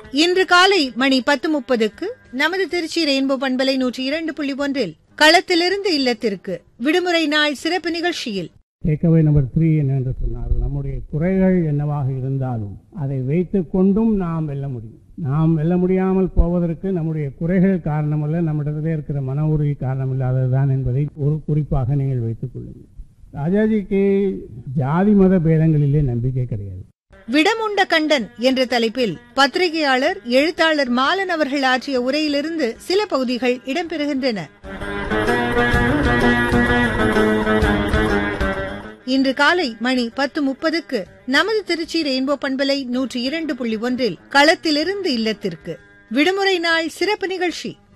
இன்று காலை மணி 10:30க்கு நமது திருச்சி ரெயின்போ பண்பலை 102.1 களத்திலிருந்து இல்லத்திற்கு விடுமுறை நாள் சிறப்பு நிகழ்ச்சியில் டேக்அவே நம்பர் 3 என்னென்று சொன்னால், நம்முடைய குறைகள் என்னவாக இருந்தாலும் அதை வைத்துக் கொண்டும் நாம் வெல்ல முடியும். நாம் வெல்ல முடியாமல் போவதற்கு நம்முடைய குறைகள் காரணமல்ல, நம்மிடத்திலே இருக்கிற மன உறுதி காரணம் இல்லாததுதான் என்பதை ஒரு குறிப்பாக நீங்கள் வைத்துக் கொள்ளுங்கள். ராஜாஜிக்கு ஜாதி மத பேதங்களிலே நம்பிக்கை கிடையாது. விடமுண்ட கண்டன் என்ற தலைப்பில் பத்திரிகையாளர் எழுத்தாளர் மாலன் அவர்கள் ஆற்றிய உரையிலிருந்து சில பகுதிகள் இடம்பெறுகின்றன. இன்று காலை மணி 10:30க்கு நமது திருச்சி ரெயின்போ பண்பலை 102.1 களத்திலிருந்து இல்லத்திற்கு விடுமுறை நாள் சிறப்பு நிகழ்ச்சி.